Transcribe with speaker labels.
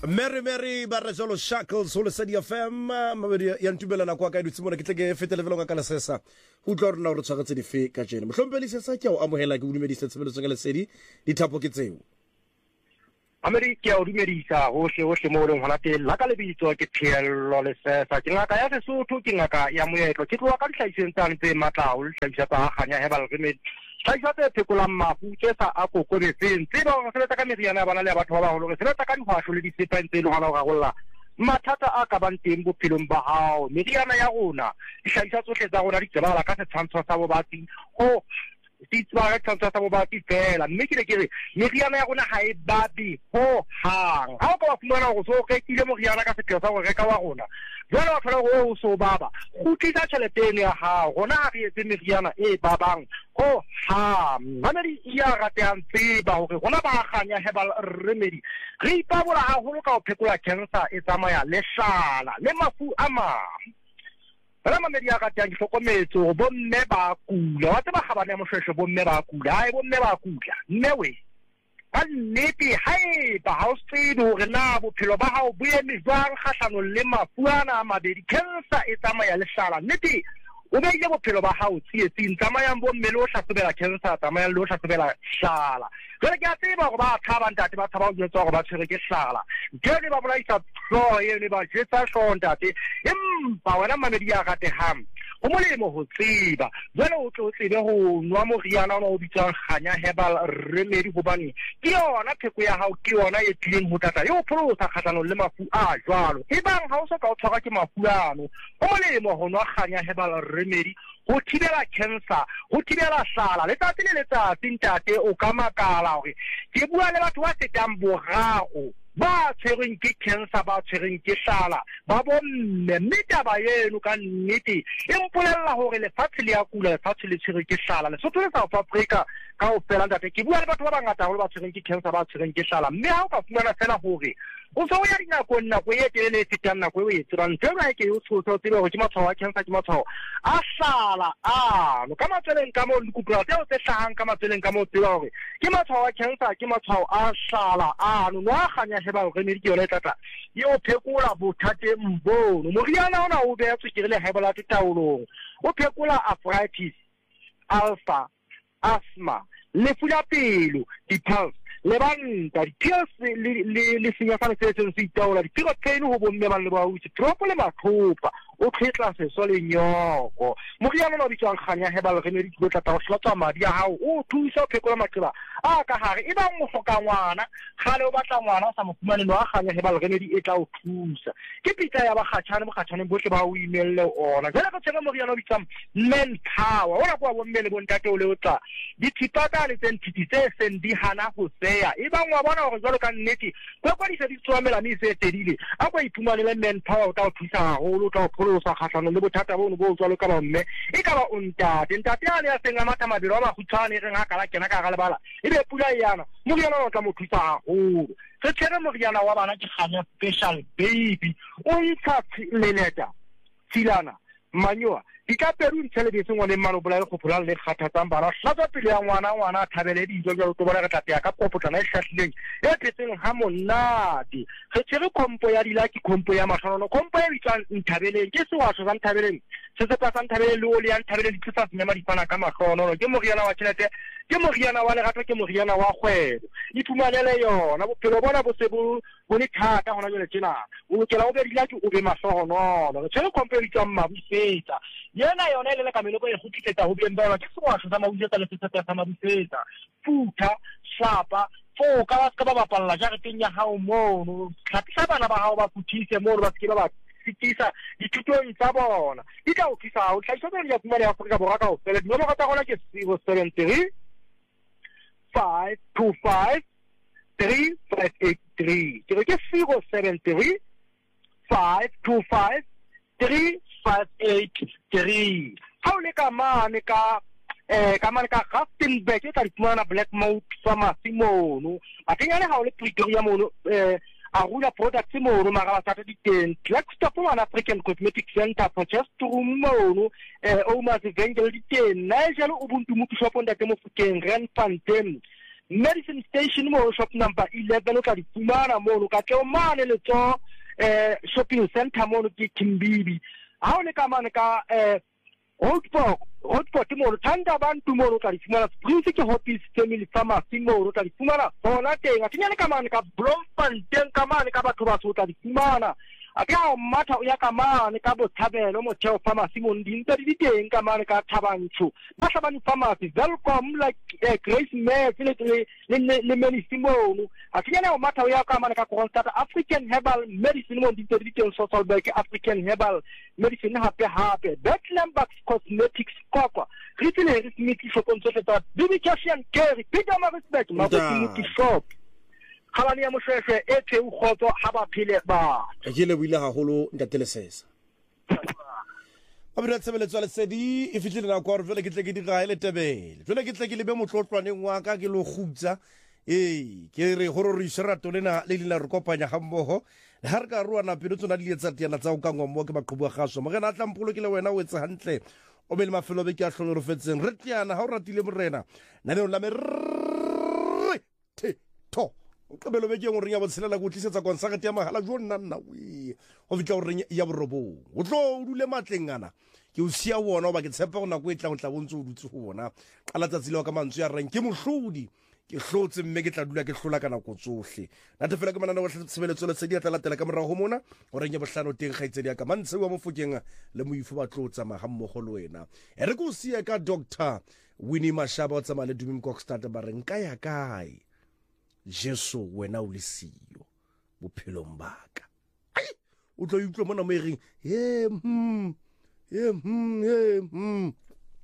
Speaker 1: Mary Barajolo Shackles ho Lesedi FM mabedi ya ntumelana kwa ka dutse mona ke tle ke fetele velo ka lesesa ho tlo rena ho tshwagetse dife ka jena mohlompeli sesa ke o amohela ke o dumedisa tshebeletso ka Lesedi dithapo ke tseo
Speaker 2: Ameri ke o dumedisa hohle mo leng hona teng la ka lebitso ke Phiello Lesesa ke ngaka ya Sesotho ke ngaka ya moetlo ke tloa ka dihlahiseng tse matla ho hlahisa tsa ganya Herbal Remedy tlhahiso tse phekolang mafu tse sa a kokobetseng tse ba go sebetsa ka meriana ya bana le batho ba baholo re sebetsa ka dihwasho le disepeng tse le hona go rarolla mathata a ka bang teng bophelong ba hao meriana ya rona dihlahiswa tsohle tsa rona di tsebala ka setshwantsho sa bobatsi o ditshwara tshwantsho sa bobatsi fela mme ke re meriana ya rona ha e babi ho hang ha o ka ba fumana go so rekile meriana ka sepheo sa go reka wa rona jwale wa thola go so baba khutlisa tšheleteng ya hao gona ha re etse meriana e babang ho ha mamedi ya rateang tseba hore gona ba ganya Herbal Remedy re ipabola haholo ka ho phekola cancer e tsamaya le hlala le mafu a mang Bala mamedi ya rateang hlokometso bomme ba kula wa tseba gabane ya moshweshwe bomme ba kula hai bomme ba kula nnewe nnete haeba ha o tsebe hore na bophelo ba hao bo eme jwang kgahlano le mafu ana a mabedi cancer e tsamaya le hlala nnete o beile bophelo ba hao tsietsing tsamayang bomme le o hlahlobela cancer tsamayang le o hlahlobela hlala jwale ke a tseba gore ba thaba ntate ba thaba ho jwetsa gore ba tshwere ke hlala jwale ba bolaisa hlooho eno ba jetsa hlooho ntate empa wena mamedi ya ratehang o molemo ho tseba jwale o tlo tsebe ho nwa moriana ona o bitswang ganya Herbal Remedy hobane ke yona pheko ya hao ke yona e tlileng ho tata yo pholosa kgahlano le mafu a jwalo ebang ha o soka o tshwarwa ke mafu ano o molemo ho nwa ganya Herbal Remedy ho thibela cancer ho thibela hlala letsatsi le letsatsi ntate o ka makala hore ke bua le batho ba fetang boraro ba tshwereng ke cancer ba tshwereng ke hlala ba bomme mme taba eno ka nnete e mpolella hore lefatshe le ya kula lefatshe le tshwereng ke hlala Lesotho le South Africa ka o fela ntate ke bua le batho ba bangata haholo ba tshwereng ke cancer ba tshwereng ke hlala mme ha o ka fumana fela hore o so ya nako e telele e fetang nako e tsebang ntho e ke o tsotso tsebe hore ke matshwao a cancer ke matshwao a hlala no ka matseleng ka mo dikupula tseo tse hlahang ka matseleng ka mo tseba hore ke matshwao a cancer ke matshwao a hlala no wa ganya Herbal Remedy ke yona tata yo phekola bothateng bono moriana ona o beya tswekere le high blood taolong o phekola arthritis alpha asthma lefu la pelo di-pulse le banta di-pills le senyafane se etseng se itaola di-piro pain ho bomme ba le ba utse tropo le matlhopa o tlhetla seso le nyoko moriana ona o bitswang ganya Herbal Remedy ke tla tla hlatswa madi a hao o thusa ho phekola maqeba a ka hare e bang o hloka ngwana gale o batla ngwana o sa mo fumane no a ganya Herbal Remedy e tla o thusa ke pitla ya bakgatshane bohle ba o imelle ona jwale ka tsena moriana o bitswang Manpower ona kwa bomme le bontate o le o tla ditipaka le tsentiti tse seng di hana ho seya e bang wa bona hore jwalo ka nnete kwa di se di tswamela ni se tedile a kwa iphumanele Manpower o tla o thusa haholo o tla o pholosa kgahlano le bothata bono bo jwalo ka bomme e ka ba o ntate a le a seng a matha mabelo a makgutshwane re nga kala kena ka ga lebala e be pula yana moriana o tla mo thusa haholo re tshwere moriana wa bana ke ganya special baby o ntsha leleta tsilana manyoa di ka peru ntshele ngwane mmano bola le khophola le kgathatsang bana hlatsa pele ya ngwana a thabele dijo jalo to bona re tla ka popotlana e hlahlileng e phetseng ha monate re tshwere kompo ya dilaki kompo ya mahlono kompo ya bitsang nthabeleng ke sewasho sa nthabeleng se se pa sa nthabeleng le o le ya nthabeleng di tsa senyama di fana ka mahlono ke moriana wa tšhelete ke moriana wa lerato ke moriana wa kgwebo iphumanele yona bophelo bona bo se bo ne thata hona jwale tjena o lokela o be dilaki o be mahlono re tshwere kompo ya bitsang mabufetsa yena yona ile ka meloko e khutlisetsa ho beng ba ke sewasho sa mabufetsa le setsa sa mabufetsa futha hlapa foka ba ska ba bapalla jareteng ya hao mono tlhapisa bana ba hao ba futhise mo ba ske ba fitisa dithutong tsa bona di tla o thusa o tlhaisa tsa ya kumane ya Afrika Borwa ka o fela di nomoro tsa gona ke 073 525 3583 ke 073 525 3583 ha o le ka mane ka Rustenburg e tla di Black Mount Pharmacy mono a tengane ha o le Pretoria mono a rula products mono mara ba tsata di teng Blackstop one African Cosmetic Center Potchefstroom mono Omas Evangel di teng na jalo ubuntu mo shop nda ke mo Fukeng Randfontein medicine station mo shop number 11 o tla di fumana mo ka tlo mane le tso shopping center mo ke Kimbibi ha o le ka mane ka hotpot mo thanda bantu mo ka di fumana Prince ke Hopies Family Pharmacy mo ka di fumana bona teng a tinyane ka mane ka Bloemfontein ka mane ka batho ba so ka di fumana akao mata ya kamane ka Botshabelo mo Theo Pharmacy mo ndinto di teng ka mane ka Thabantsho ba Thabani Pharmacy welcome like Grace Mayer le medicine mo akinyana o mata ya kamane ka Constant African Herbal Medicine mo ndinto di teng social bank African Herbal Medicine hape Bethlehem Cosmetics kokwa ritile ritmiti shop on social Dedication Care Peter Respect ma ko shop Khalani ya moshweshwe etse o khotso ha ba phile ba
Speaker 1: ke le buile haholo ntatelesesa abira tsebeletso le sedi e fitlile na kwa re vele ke tle ke di gaele tebele vele ke tle ke lebe motlotlwaneng wa ka ke lo khutsa ke re horo re sherato lena le lena re kopanya gammogo le ha re ka ruana pele tsona di etsa tiana tsa o ka ngwa mo ke maqhubu a gaso mo gena tla mpolo ke le wena o etsa hantle o be le mafelo be ke a hlolo re fetseng re tiana ha o ratile morena na le la me to o kabelo be ke ngore ya botshelela go tlisetsa konsagete ya mahala jo nna we o fitla gore ya borobong o tlo o dule matlengana ke o sia wona o ba ke tshepa go nako e tla o tla bontse o dutse go bona qala tsa tsile ka mantswe ya reng ke mohlodi ke hlotse mme ke tla dula ke hlola kana go tsohle nate fela ke manana wa tshebeletso le tse di tla latela ka morao go mona o reng ya bohlano teng gaitsedi ya ka mantse wa mofokeng le moifu ba tlotsa magammogo le wena re go sia ka Dr. Winnie Mashaba o tsamaya le Dumi Mkokstad ba reng ka ya kae Jesu wena o le siyo bophelong baka o tlo utlwa mona mo e reng